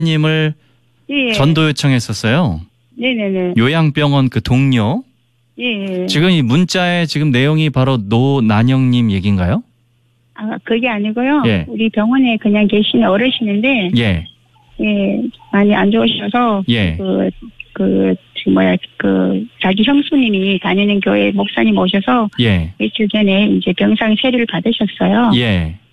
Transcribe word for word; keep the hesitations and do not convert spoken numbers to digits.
님을 예. 전도 요청했었어요. 네네네. 요양병원 그 동료. 예. 지금 이 문자의 지금 내용이 바로 노난영님 얘기인가요? 아, 그게 아니고요. 예. 우리 병원에 그냥 계시는 어르신인데, 예. 예, 많이 안 좋으셔서, 예. 그, 그, 지금 뭐야, 그, 자기 형수님이 다니는 교회 목사님 오셔서, 예. 며칠 전에 이제 병상 세례를 받으셨어요. 예.